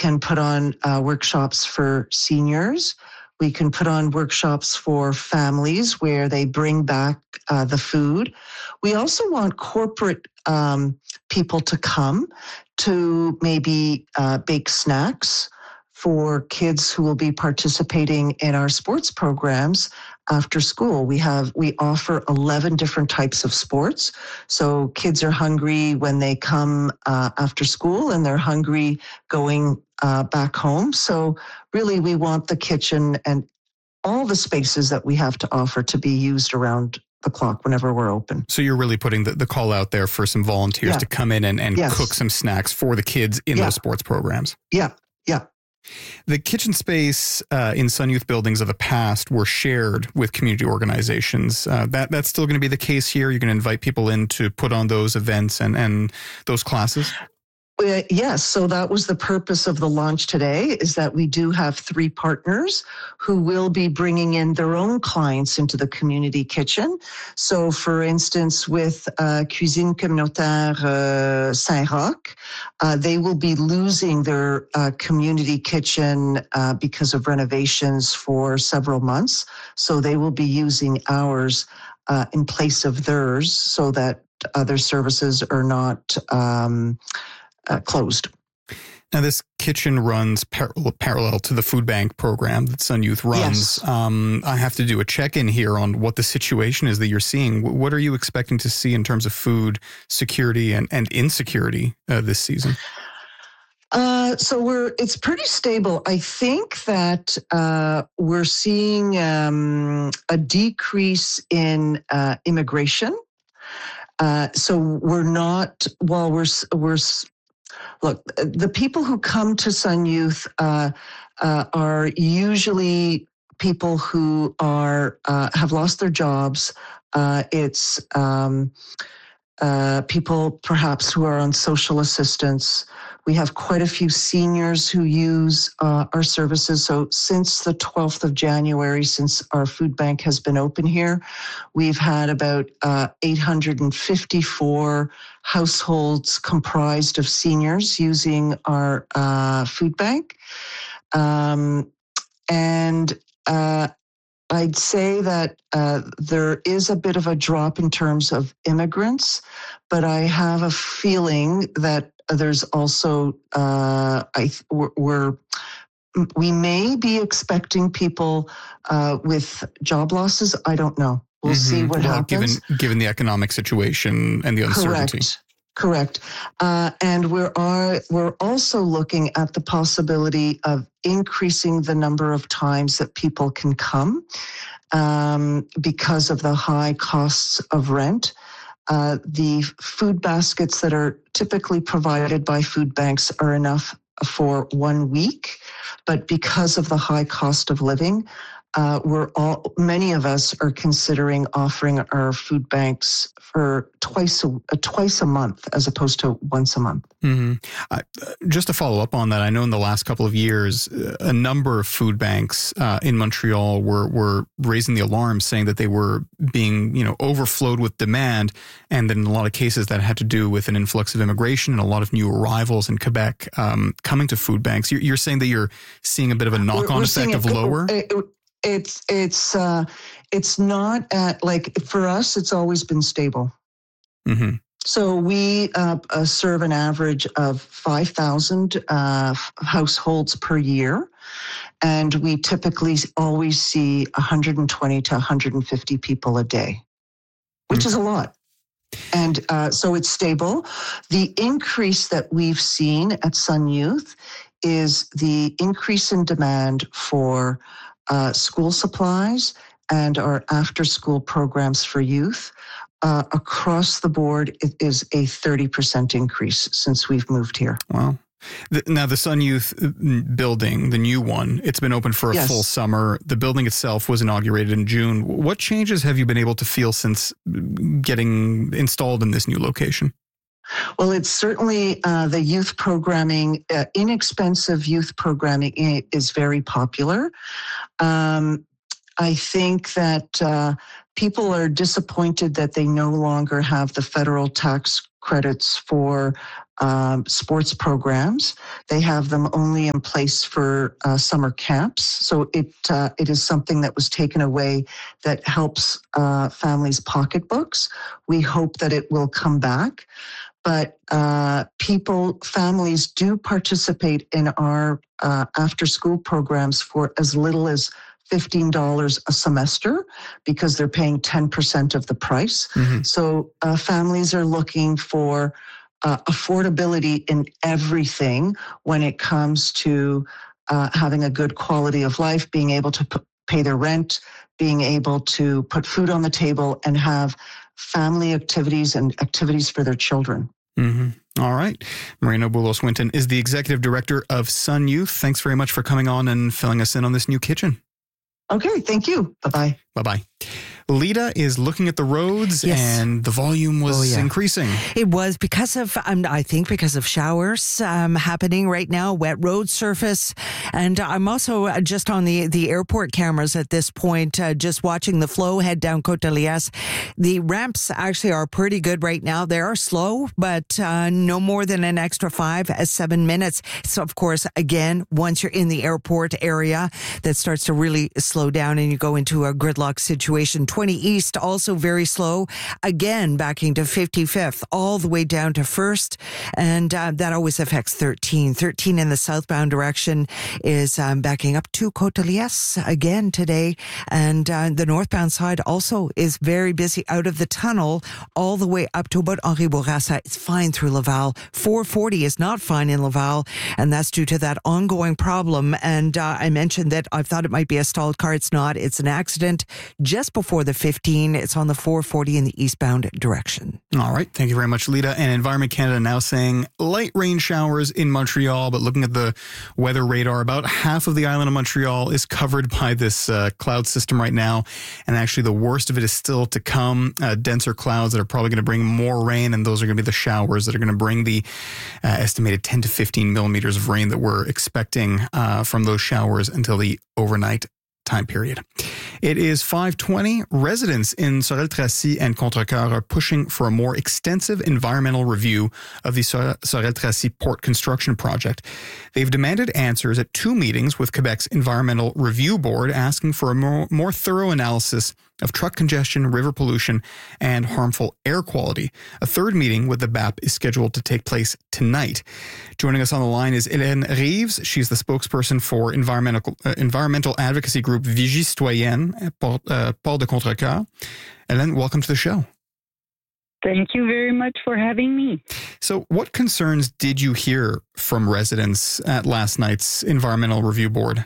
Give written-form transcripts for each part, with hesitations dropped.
can put on workshops for seniors. We can put on workshops for families where they bring back the food. We also want corporate people to come to maybe bake snacks for kids who will be participating in our sports programs after school. We offer 11 different types of sports. So kids are hungry when they come after school, and they're hungry going back home. So really, we want the kitchen and all the spaces that we have to offer to be used around the clock whenever we're open. So you're really putting the call out there for some volunteers to come in and Yes. cook some snacks for the kids in those sports programs. Yeah. The kitchen space in Sun Youth buildings of the past were shared with community organizations. That's still going to be the case here? You're going to invite people in to put on those events and those classes? Yes, so that was the purpose of the launch today, is that we do have 3 partners who will be bringing in their own clients into the community kitchen. So for instance, with Cuisine Communautaire Saint-Roch, they will be losing their community kitchen because of renovations for several months. So they will be using ours in place of theirs so that other services are not closed. Now, this kitchen runs parallel to the food bank program that Sun Youth runs. Yes. I have to do a check-in here on what the situation is that you're seeing. What are you expecting to see in terms of food security and insecurity this season? So it's pretty stable. I think that we're seeing a decrease in immigration. So we're not, while we're look, the people who come to Sun Youth are usually people who are have lost their jobs. It's people perhaps who are on social assistance. We have quite a few seniors who use our services. So since the 12th of January, since our food bank has been open here, we've had about 854 households comprised of seniors using our food bank. And I'd say that there is a bit of a drop in terms of immigrants, but I have a feeling that there's also we may be expecting people with job losses. I don't know. We'll see what happens. Given the economic situation and the uncertainty. Correct. And we're also looking at the possibility of increasing the number of times that people can come because of the high costs of rent. The food baskets that are typically provided by food banks are enough for 1 week, but because of the high cost of living, many of us are considering offering our food banks for twice a month as opposed to once a month. Mm-hmm. Just to follow up on that, I know in the last couple of years, a number of food banks in Montreal were raising the alarm, saying that they were being, overflowed with demand, and then in a lot of cases that had to do with an influx of immigration and a lot of new arrivals in Quebec coming to food banks. You're saying that you're seeing a bit of a knock-on effect of lower. It's not like for us. It's always been stable. Mm-hmm. So we serve an average of 5,000 households per year, and we typically always see 120 to 150 people a day, which is a lot. And so it's stable. The increase that we've seen at Sun Youth is the increase in demand for school supplies and our after-school programs for youth. Across the board, it is a 30% increase since we've moved here. Wow. Now, the Sun Youth building, the new one, it's been open for a full summer. The building itself was inaugurated in June. What changes have you been able to feel since getting installed in this new location? Well, it's certainly the youth programming, inexpensive youth programming is very popular. I think that people are disappointed that they no longer have the federal tax credits for sports programs. They have them only in place for summer camps. So it is something that was taken away that helps families' pocketbooks. We hope that it will come back. But families do participate in our after-school programs for as little as $15 a semester because they're paying 10% of the price. Mm-hmm. So families are looking for affordability in everything when it comes to having a good quality of life, being able to pay their rent, being able to put food on the table and have family activities and activities for their children. Mm-hmm. All right. Marina Boulos-Winton is the executive director of Sun Youth. Thanks very much for coming on and filling us in on this new kitchen. Okay, thank you. Bye-bye. Bye-bye. Lita is looking at the roads, yes, and the volume was increasing. It was because of, I think, because of showers happening right now, wet road surface. And I'm also just on the airport cameras at this point, just watching the flow head down Côte-de-Liesse. The ramps actually are pretty good right now. They are slow, but no more than an extra 5-7 minutes. So, of course, again, once you're in the airport area, that starts to really slow down and you go into a gridlock situation. 20 East, also very slow. Again, backing to 55th, all the way down to 1st. And that always affects 13. 13 in the southbound direction is backing up to Côte-de-Liesse again today. And the northbound side also is very busy out of the tunnel all the way up to about Henri Bourassa. It's fine through Laval. 440 is not fine in Laval, and that's due to that ongoing problem. And I mentioned that I thought it might be a stalled car. It's not. It's an accident just before the 15. It's on the 440 in the eastbound direction. All right. Thank you very much, Lita. And Environment Canada now saying light rain showers in Montreal, but looking at the weather radar, about half of the island of Montreal is covered by this cloud system right now. And actually the worst of it is still to come. Denser clouds that are probably going to bring more rain, and those are going to be the showers that are going to bring the estimated 10 to 15 millimeters of rain that we're expecting from those showers until the overnight time period. It is 5:20. Residents in Sorel-Tracy and Contrecoeur are pushing for a more extensive environmental review of the Sorel-Tracy port construction project. They've demanded answers at 2 meetings with Quebec's Environmental Review Board, asking for a more thorough analysis of truck congestion, river pollution, and harmful air quality. A 3rd meeting with the BAP is scheduled to take place tonight. Joining us on the line is Hélène Reeves. She's the spokesperson for environmental advocacy group Vigie Citoyenne, Port de Contrecoeur. Hélène, welcome to the show. Thank you very much for having me. So what concerns did you hear from residents at last night's Environmental Review Board?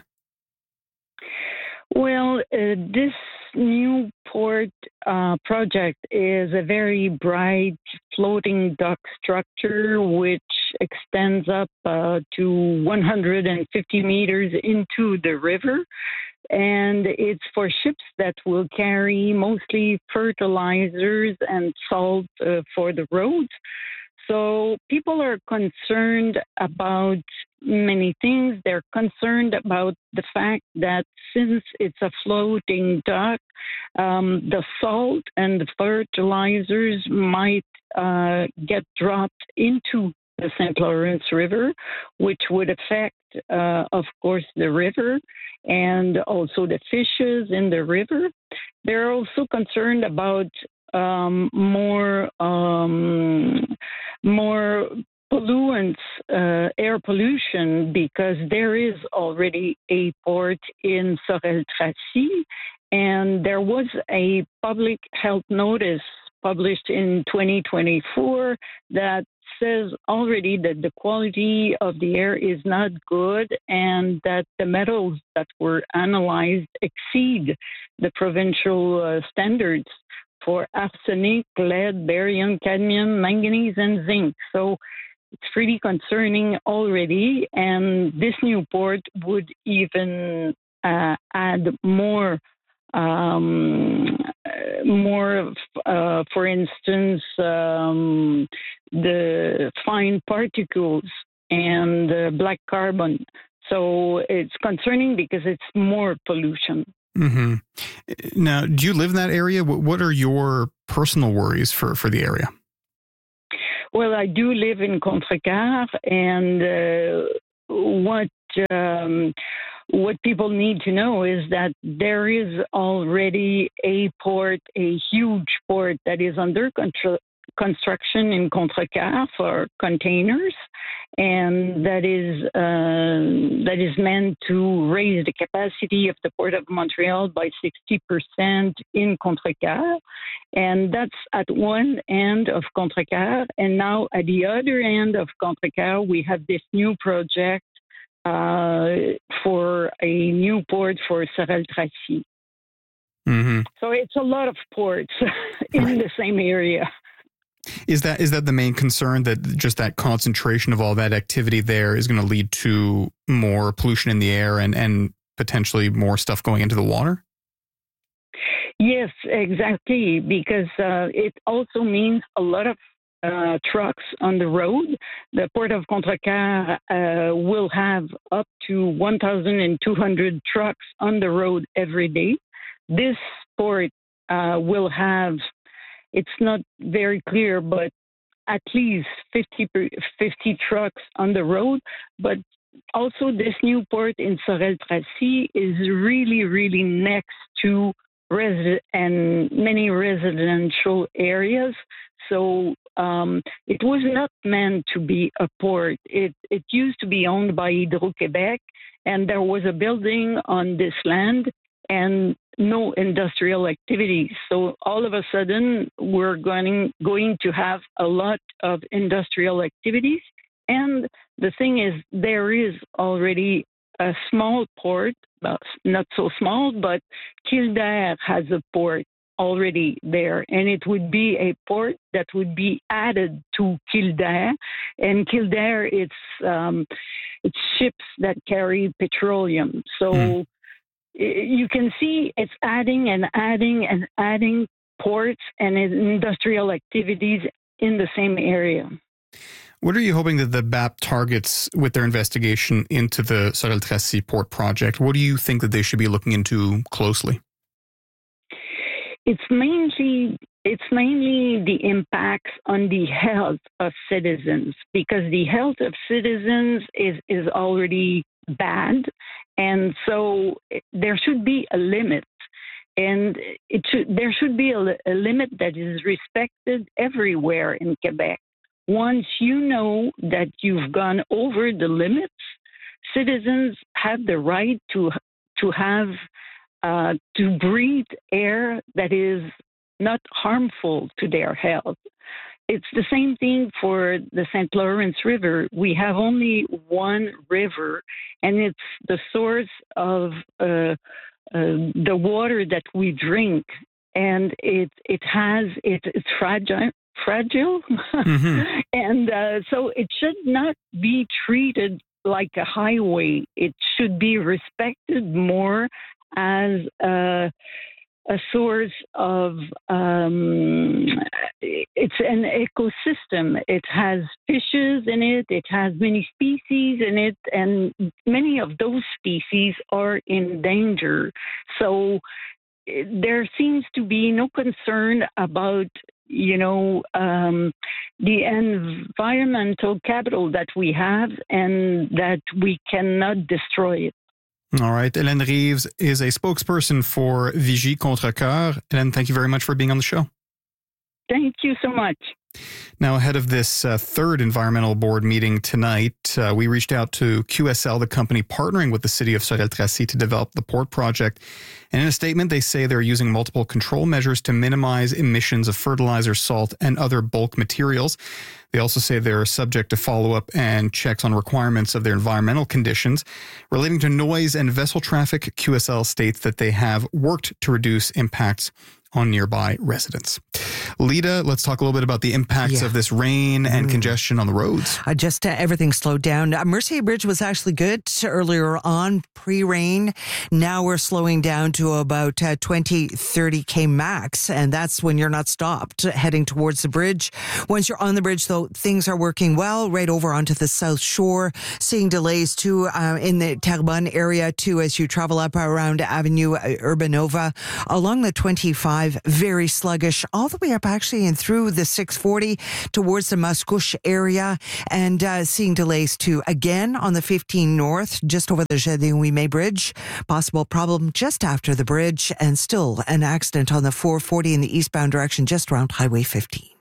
Well, this new port project is a very bright floating dock structure which extends up to 150 meters into the river. And it's for ships that will carry mostly fertilizers and salt for the roads. So people are concerned about many things. They're concerned about the fact that since it's a floating dock, the salt and the fertilizers might get dropped into the St. Lawrence River, which would affect, of course, the river and also the fishes in the river. They're also concerned about more pollutants, air pollution, because there is already a port in Sorel-Tracy, and there was a public health notice published in 2024 that says already that the quality of the air is not good and that the metals that were analyzed exceed the provincial standards for arsenic, lead, barium, cadmium, manganese, and zinc. So it's pretty concerning already, and this new port would even add more, for instance, the fine particles and black carbon. So it's concerning because it's more pollution. Mm-hmm. Now, do you live in that area? What are your personal worries for the area? Well, I do live in Contrecoeur, and what people need to know is that there is already a huge port that is under construction in Contrecoeur for containers, and that is meant to raise the capacity of the Port of Montreal by 60% in Contrecoeur, and that's at one end of Contrecoeur. And now at the other end of Contrecoeur, we have this new project for a new port for Sorel-Tracy. Mm-hmm. So it's a lot of ports in the same area. Is that the main concern, that just that concentration of all that activity there is going to lead to more pollution in the air and potentially more stuff going into the water? Yes, exactly, because it also means a lot of trucks on the road. The Port of Contrecoeur will have up to 1,200 trucks on the road every day. This port will have, it's not very clear, but at least 50 trucks on the road. But also this new port in Sorel-Tracy is really, really next to many residential areas. So it was not meant to be a port. It used to be owned by Hydro-Québec, and there was a building on this land and no industrial activities. So all of a sudden, we're going to have a lot of industrial activities. And the thing is, there is already a small port, well, not so small, but Kildare has a port already there, and it would be a port that would be added to Kildare. And Kildare, it's ships that carry petroleum. So you can see it's adding and adding and adding ports and industrial activities in the same area. What are you hoping that the BAP targets with their investigation into the Sorel-Tracy port project? What do you think that they should be looking into closely? It's mainly the impacts on the health of citizens, because the health of citizens is already bad, and so there should be a limit, and there should be a limit that is respected everywhere in Quebec. Once you know that you've gone over the limits, citizens have the right to have to breathe air that is not harmful to their health. It's the same thing for the St. Lawrence River. We have only one river, and it's the source of the water that we drink, and it's fragile. Mm-hmm. And so it should not be treated like a highway. It should be respected more as a source of, it's an ecosystem. It has fishes in it, it has many species in it, and many of those species are in danger. So there seems to be no concern about the environmental capital that we have, and that we cannot destroy it. All right. Hélène Reeves is a spokesperson for Vigie Contrecoeur. Hélène, thank you very much for being on the show. Thank you so much. Now, ahead of this third environmental board meeting tonight, we reached out to QSL, the company partnering with the city of Sorel-Tracy to develop the port project. And in a statement, they say they're using multiple control measures to minimize emissions of fertilizer, salt, and other bulk materials. They also say they're subject to follow-up and checks on requirements of their environmental conditions. Relating to noise and vessel traffic, QSL states that they have worked to reduce impacts on nearby residents. Lita, let's talk a little bit about the impacts of this rain and congestion on the roads. Just everything slowed down. Mercier Bridge was actually good earlier on, pre-rain. Now we're slowing down to about 20-30 K max, and that's when you're not stopped heading towards the bridge. Once you're on the bridge, though, things are working well right over onto the South Shore. Seeing delays, too, in the Terrebonne area, too, as you travel up around Avenue Urbanova. Along the 25, very sluggish, all the way up actually and through the 640 towards the Mascouche area, and seeing delays too again on the 15 North just over the Jardin-Ouimet Bridge. Possible problem just after the bridge, and still an accident on the 440 in the eastbound direction just around Highway 15.